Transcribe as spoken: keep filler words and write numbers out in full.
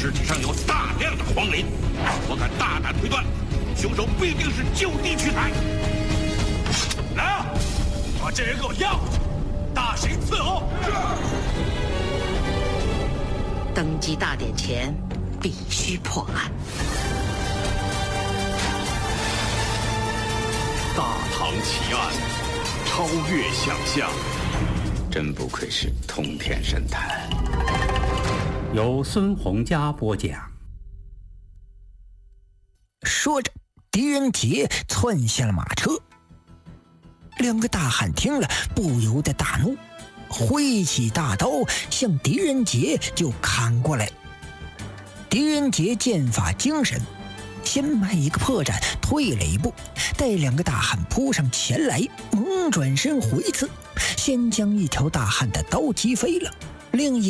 尸体上有大量的黄磷，我敢大胆推断，凶手必定是就地取材。来啊，把这人给我押回去，大刑伺候。 登基大典前，必须破案。 大唐奇案，超越想象。 真不愧是通天神探。 由孙洪佳播讲。 说着，狄仁杰窜下了马车。两个大汉听了，不由得大怒，挥起大刀向狄仁杰就砍过来。狄仁杰剑法精神，先迈一个破绽，退了一步，待两个大汉扑上前来，猛转身回刺，先将一条大汉的刀击飞了，另一